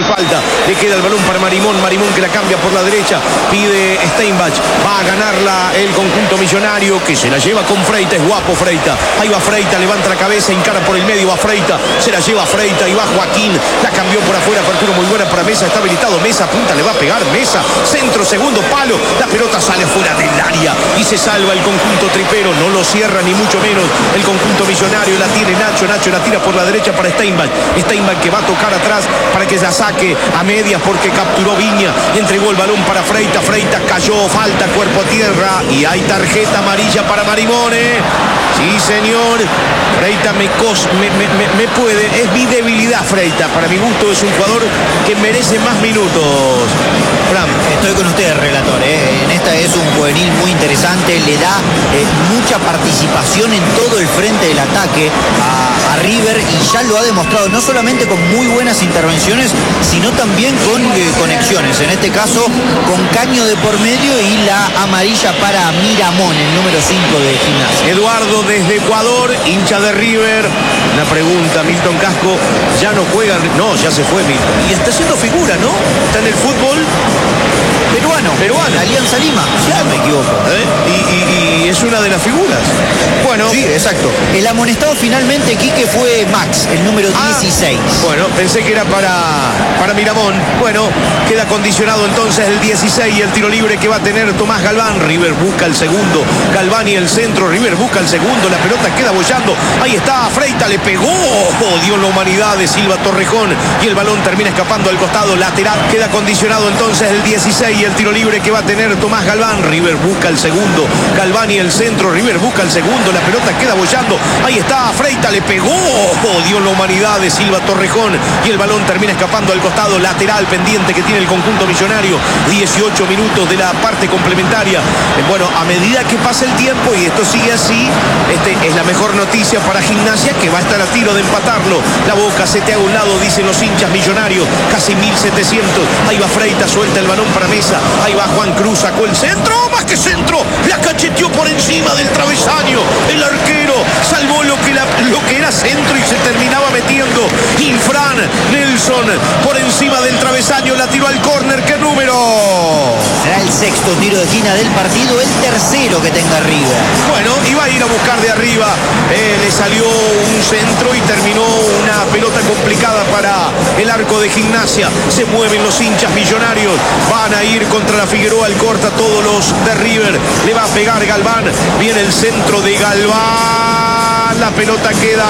hay falta. Le queda el balón para Marimón. Marimón que la cambia por la derecha. Pide Steinbach. Va a ganarla el conjunto millonario que se la lleva con Freita. Es guapo Freita. Ahí va Freita. Levanta la cabeza. Encara por el medio. Va Freita. Se la lleva Freita. Y va Joaquín. La cambió por afuera. Apertura muy buena para Mesa. Está habilitado Mesa. Punta. Le va a pegar Mesa. Centro. Segundo palo. La pelota sale fuera del área. Y se salva el conjunto tripero. No lo cierra ni mucho menos el conjunto millonario. La tiene Nacho. Nacho la tira por la derecha para Steinbach. Steinbach que va a tocar atrás para que la saque a medias porque capturó Viña. Entregó el balón para Freita. Freita cayó. Falta cuerpo a tierra. Y hay tarjeta amarilla para Marimone. Sí, señor. Freita me puede. Es mi debilidad, Freita. Para mi gusto es un jugador que merece más minutos. Fran. Estoy con usted, relator. En esta es un juvenil muy interesante. Le da mucha participación en todo el frente del ataque a River y ya lo ha demostrado, no solamente con muy buenas intervenciones, sino también con conexiones. En este caso, con Caño de por medio y la amarilla para Miramón, el número 5 de Gimnasia. Eduardo desde Ecuador, hincha de River. Una pregunta, Milton Casco, ¿ya no juega? No, ya se fue Milton. Y está haciendo figura, ¿no? Está en el fútbol peruano. Alianza Lima, si no me equivoco. Y es una de las figuras. Bueno. Sí, exacto. El amonestado finalmente, Quique, fue Max, el número 16. Bueno, pensé que era para Miramón. Bueno, queda condicionado entonces el 16 y el tiro libre que va a tener Tomás Galván. River busca el segundo. Galván y el centro. River busca el segundo. La pelota queda bollando. Ahí está, Freita le pegó. Dio la humanidad de Silva Torrejón. Y el balón termina escapando al costado lateral. Queda condicionado entonces el 16 y el tiro libre que va a tener Tomás Galván. River busca el segundo. Galván y el centro. River busca el segundo. La pelota queda bollando. Ahí está, Freita le pegó. Dio la humanidad de Silva Torrejón. Y el balón termina escapando al costado lateral pendiente que tiene el conjunto millonario. 18 minutos de la parte complementaria. Bueno, a medida que pasa el tiempo y esto sigue así, es la mejor noticia para Gimnasia, que va a estar a tiro de empatarlo. La Boca se te a un lado, dicen los hinchas millonarios. Casi 1700. Ahí va Freita, suelta el balón para Mesa. Ahí va Juan Cruz, sacó el centro. Más que centro, la cacheteó por encima del travesaño. El arquero salvó lo que era centro y se terminaba metiendo. Infran Nelson por encima del travesaño, la tiró al córner. ¿Qué número? Será el sexto tiro de esquina del partido, el tercero que tenga River. Bueno, iba a ir a buscar de arriba. Le salió un centro y terminó una pelota complicada para el arco de Gimnasia. Se mueven los hinchas millonarios. Van a ir contra la Figueroa, el corta, todos los de River. Le va a pegar Galván. Viene el centro de Galván. La pelota queda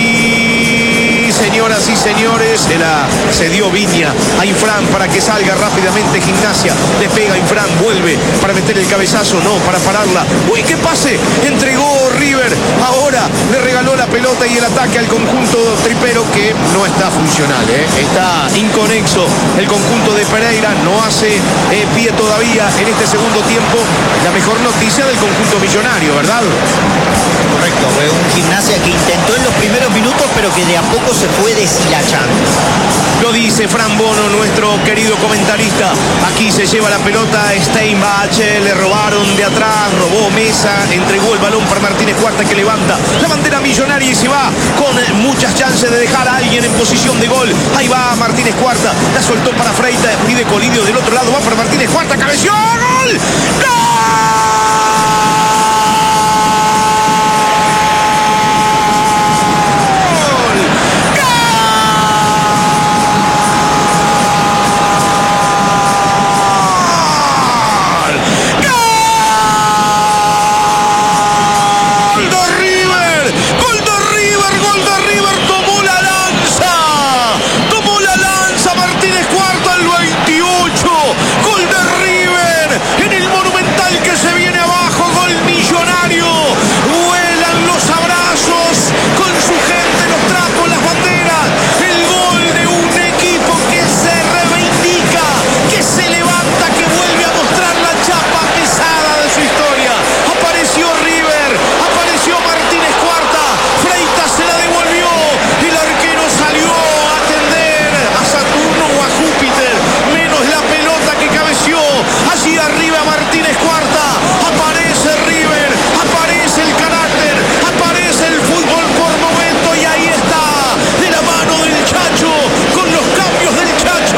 ahí. Señoras y señores, se dio Viña a Infran para que salga rápidamente Gimnasia. Le pega Infran, vuelve para meter el cabezazo, no, para pararla. ¡Uy, qué pase! Entregó River. Ahora le regaló la pelota y el ataque al conjunto tripero, que no está funcional, está inconexo. El conjunto de Pereira no hace pie todavía en este segundo tiempo. La mejor noticia del conjunto millonario, ¿verdad? Correcto, fue un Gimnasia que intentó en los primeros minutos, pero que de a poco se fue deshilachando. Lo dice Fran Bono, nuestro querido comentarista. Aquí se lleva la pelota Steinbach, le robaron de atrás, robó Mesa, entregó el balón para Martínez Cuarta, que levanta la bandera millonaria y se va con muchas chances de dejar a alguien en posición de gol. Ahí va Martínez Cuarta, la soltó para Freita, pide Colidio del otro lado, va para Martínez Cuarta, cabeció, ¡gol! ¡Gol!